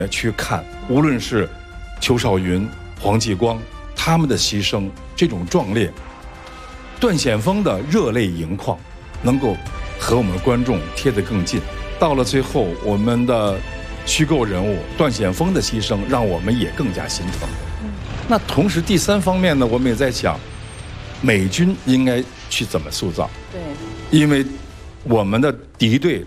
去看，无论是邱少云、黄继光他们的牺牲，这种壮烈，段显峰的热泪盈眶，能够和我们观众贴得更近。到了最后，我们的虚构人物段显峰的牺牲，让我们也更加心疼。那同时第三方面呢，我们也在想，美军应该去怎么塑造？ 对， 因为我们的敌对